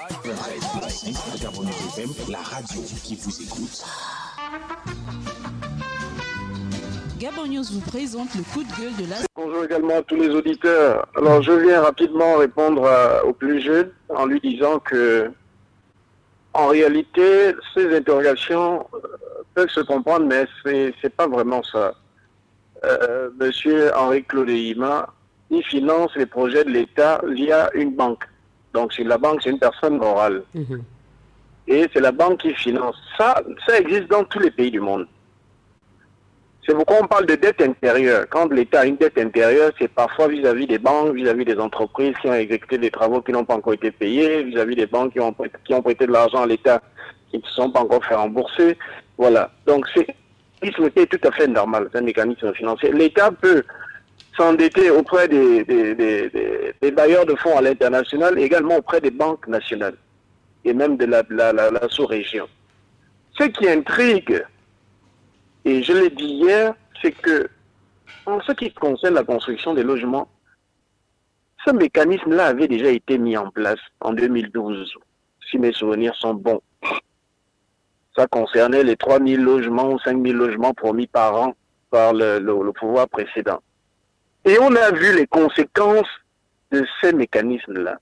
93.5 Gabon FM, la radio qui vous écoute. Gabon News vous présente le coup de gueule de la... Bonjour également à tous les auditeurs. Alors je viens rapidement répondre au plus jeune en lui disant que en réalité ces interrogations peuvent se comprendre, mais c'est pas vraiment ça. Monsieur Henri Claude Hima, il finance les projets de l'État via une banque. Donc c'est la banque, c'est une personne morale. Et c'est la banque qui finance. Ça existe dans tous les pays du monde. C'est pourquoi on parle de dette intérieure. Quand l'État a une dette intérieure, c'est parfois vis-à-vis des banques, vis-à-vis des entreprises qui ont exécuté des travaux qui n'ont pas encore été payés, vis-à-vis des banques qui ont prêté de l'argent à l'État qui ne sont pas encore fait rembourser. Voilà. Donc c'est un mécanisme qui est tout à fait normal, c'est un mécanisme financier. L'État peut s'endetter auprès des bailleurs de fonds à l'international et également auprès des banques nationales et même de la sous-région. Ce qui intrigue, et je l'ai dit hier, c'est que en ce qui concerne la construction des logements, ce mécanisme-là avait déjà été mis en place en 2012, si mes souvenirs sont bons. Ça concernait les 3 000 logements ou 5 000 logements promis par an par le pouvoir précédent. Et on a vu les conséquences de ces mécanismes-là.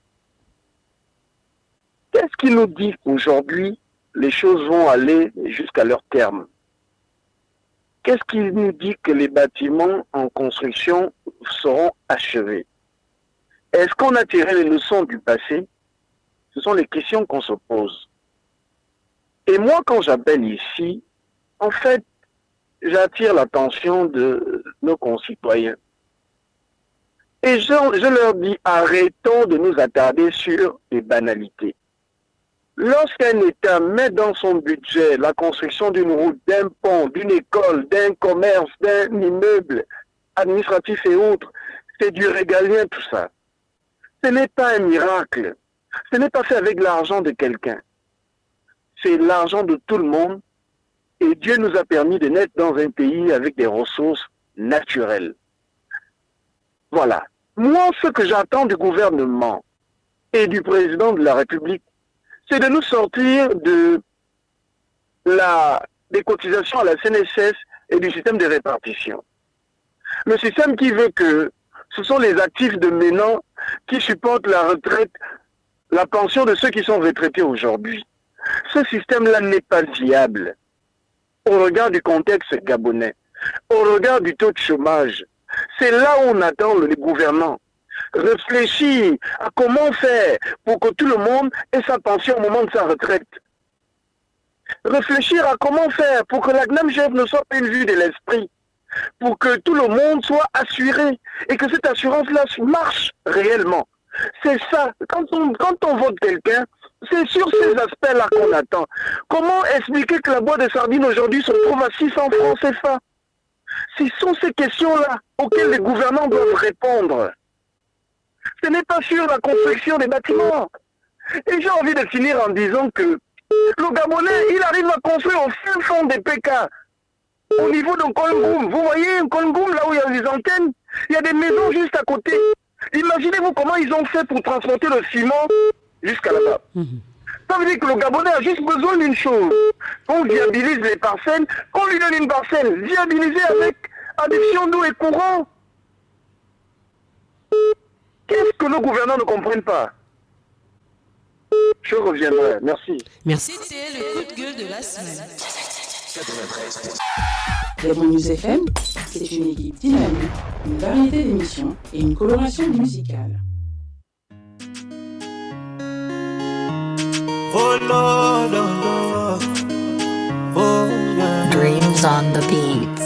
Qu'est-ce qui nous dit qu'aujourd'hui, les choses vont aller jusqu'à leur terme? Qu'est-ce qui nous dit que les bâtiments en construction seront achevés? Est-ce qu'on a tiré les leçons du passé? Ce sont les questions qu'on se pose. Et moi, quand j'appelle ici, en fait, j'attire l'attention de nos concitoyens. Et je leur dis, arrêtons de nous attarder sur les banalités. Lorsqu'un État met dans son budget la construction d'une route, d'un pont, d'une école, d'un commerce, d'un immeuble administratif et autres, c'est du régalien tout ça. Ce n'est pas un miracle. Ce n'est pas fait avec l'argent de quelqu'un. C'est l'argent de tout le monde. Et Dieu nous a permis de naître dans un pays avec des ressources naturelles. Voilà. Moi, ce que j'attends du gouvernement et du président de la République, c'est de nous sortir des cotisations à la CNSS et du système de répartition. Le système qui veut que ce sont les actifs de maintenant qui supportent la retraite, la pension de ceux qui sont retraités aujourd'hui. Ce système-là n'est pas viable au regard du contexte gabonais, au regard du taux de chômage. C'est là où on attend le gouvernement. Réfléchir à comment faire pour que tout le monde ait sa pension au moment de sa retraite. Réfléchir à comment faire pour que la GNAMGF ne soit pas une vue de l'esprit. Pour que tout le monde soit assuré et que cette assurance-là marche réellement. C'est ça. Quand on vote quelqu'un, c'est sur ces aspects-là qu'on attend. Comment expliquer que la boîte de sardines aujourd'hui se trouve à 600 francs CFA? Ce sont ces questions-là auxquelles les gouvernants doivent répondre. Ce n'est pas sur la construction des bâtiments. Et j'ai envie de finir en disant que le Gabonais, il arrive à construire au fin fond des PK, au niveau de Nkolngoum. Vous voyez, Nkolngoum, là où il y a des antennes, il y a des maisons juste à côté. Imaginez-vous comment ils ont fait pour transporter le ciment jusqu'à là-bas. Ça veut dire que le Gabonais a juste besoin d'une chose. Qu'on viabilise les parcelles, qu'on lui donne une parcelle viabilisée avec adduction d'eau et courant. Qu'est-ce que nos gouvernants ne comprennent pas? Je reviendrai. Merci. Merci. C'était le coup de gueule de la semaine. 93. Gabon News FM, c'est une équipe dynamique, une variété d'émissions et une coloration musicale. Dreams on the beat.